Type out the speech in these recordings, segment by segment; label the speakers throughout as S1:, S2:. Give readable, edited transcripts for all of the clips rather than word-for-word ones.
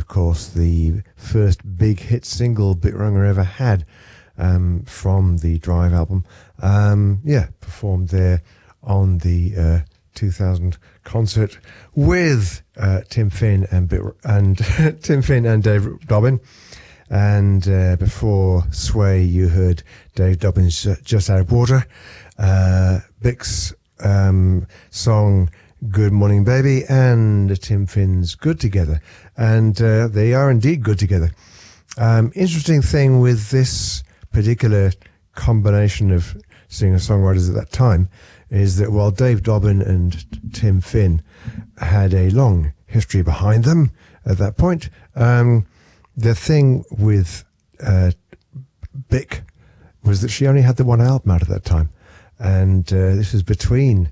S1: of course, the first big hit single Bitrunger ever had from the Drive album. Performed there on the 2000 concert with Tim Finn and Tim Finn and Dave Dobbin. And before Sway, you heard Dave Dobbin's Just Out of Water, Bix song Good Morning Baby, and Tim Finn's Good Together. And they are indeed good together. Interesting thing with this particular combination of singer-songwriters at that time is that while Dave Dobbin and Tim Finn had a long history behind them at that point, the thing with Bic was that she only had the one album out at that time. And this was between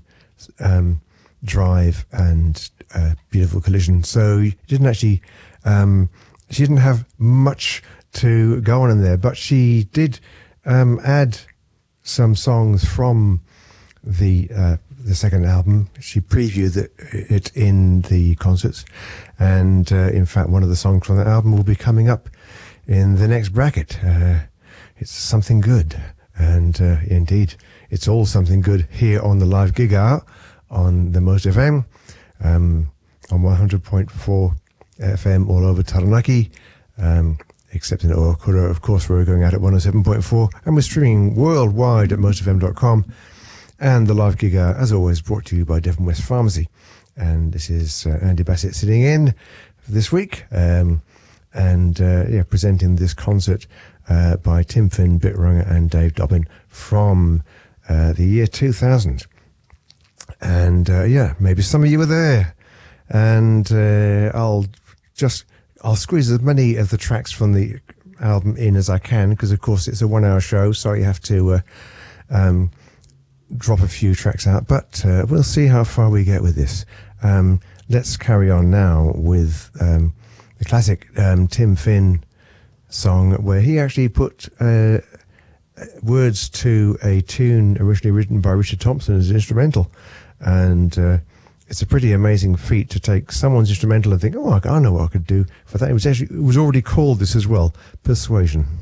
S1: Drive and Beautiful Collision. So you didn't actually, she didn't have much to go on in there, but she did add some songs from the second album. She previewed it in the concerts, and in fact one of the songs from the album will be coming up in the next bracket. It's Something Good, and indeed it's all something good here on the live gig hour on the Most FM, on 100.4 FM all over Taranaki, except in Oakura, of course, where we're going out at 107.4, and we're streaming worldwide at mostfm.com. And the live gig hour, as always, brought to you by Devon West Pharmacy. And this is Andy Bassett sitting in this week, presenting this concert by Tim Finn, Bitrunger, and Dave Dobbin from the year 2000. And maybe some of you were there. And I'll squeeze as many of the tracks from the album in as I can, because of course it's a 1 hour show, so you have to drop a few tracks out, but we'll see how far we get with this. Let's carry on now with the classic Tim Finn song, where he actually put words to a tune originally written by Richard Thompson as an instrumental, and it's a pretty amazing feat to take someone's instrumental and think, oh, I know what I could do for that. It was already called this as well, Persuasion.